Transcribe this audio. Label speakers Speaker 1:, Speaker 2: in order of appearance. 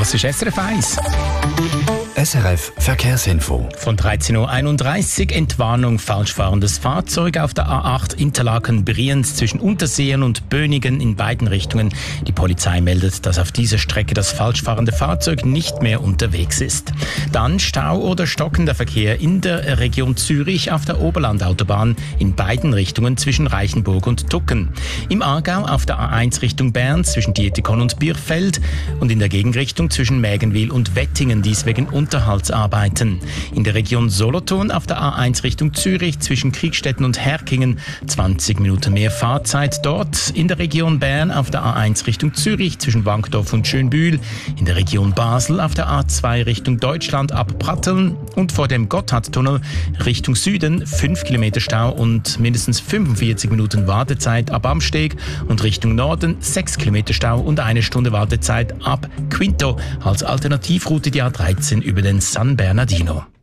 Speaker 1: Das ist SRF 1.
Speaker 2: SRF Verkehrsinfo.
Speaker 1: Von 13.31 Uhr Entwarnung falschfahrendes Fahrzeug auf der A8 Interlaken-Brienz zwischen Unterseen und Bönigen in beiden Richtungen. Die Polizei meldet, dass auf dieser Strecke das falschfahrende Fahrzeug nicht mehr unterwegs ist. Dann Stau oder stockender Verkehr in der Region Zürich auf der Oberlandautobahn in beiden Richtungen zwischen Reichenburg und Tucken. Im Aargau auf der A1 Richtung Bern zwischen Dietikon und Birfeld und in der Gegenrichtung zwischen Mägenwil und Wettingen, dies wegen Unterhaltsarbeiten. In der Region Solothurn auf der A1 Richtung Zürich zwischen Kriegstetten und Herkingen 20 Minuten mehr Fahrzeit dort. In der Region Bern auf der A1 Richtung Zürich zwischen Wankdorf und Schönbühl. In der Region Basel auf der A2 Richtung Deutschland ab Pratteln und vor dem Gotthardtunnel Richtung Süden 5 Kilometer Stau und mindestens 45 Minuten Wartezeit ab Amsteg und Richtung Norden 6 Kilometer Stau und 1 Stunde Wartezeit ab Quinto als Alternativroute die A13 über den San Bernardino.